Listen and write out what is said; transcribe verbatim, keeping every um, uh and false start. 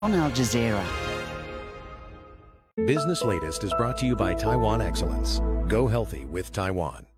on Al Jazeera. Business Latest is brought to you by Taiwan Excellence. Go healthy with Taiwan.